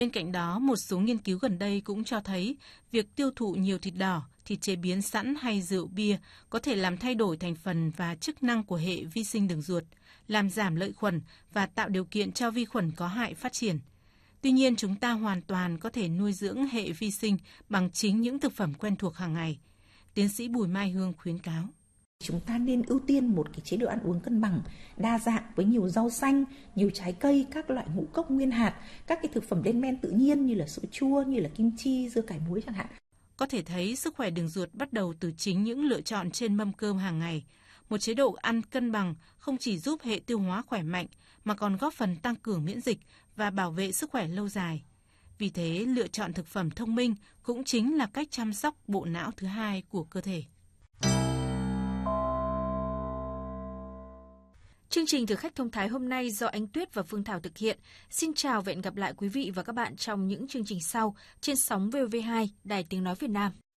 Bên cạnh đó, một số nghiên cứu gần đây cũng cho thấy việc tiêu thụ nhiều thịt đỏ, thịt chế biến sẵn hay rượu bia có thể làm thay đổi thành phần và chức năng của hệ vi sinh đường ruột, làm giảm lợi khuẩn và tạo điều kiện cho vi khuẩn có hại phát triển. Tuy nhiên, chúng ta hoàn toàn có thể nuôi dưỡng hệ vi sinh bằng chính những thực phẩm quen thuộc hàng ngày. Tiến sĩ Bùi Mai Hương khuyến cáo. Chúng ta nên ưu tiên một cái chế độ ăn uống cân bằng, đa dạng với nhiều rau xanh, nhiều trái cây, các loại ngũ cốc nguyên hạt, các cái thực phẩm lên men tự nhiên như là sữa chua, như là kim chi, dưa cải muối chẳng hạn. Có thể thấy sức khỏe đường ruột bắt đầu từ chính những lựa chọn trên mâm cơm hàng ngày. Một chế độ ăn cân bằng không chỉ giúp hệ tiêu hóa khỏe mạnh mà còn góp phần tăng cường miễn dịch và bảo vệ sức khỏe lâu dài. Vì thế, lựa chọn thực phẩm thông minh cũng chính là cách chăm sóc bộ não thứ hai của cơ thể. Chương trình Thực khách thông thái hôm nay do Ánh Tuyết và Phương Thảo thực hiện. Xin chào và hẹn gặp lại quý vị và các bạn trong những chương trình sau trên sóng VOV2, Đài Tiếng Nói Việt Nam.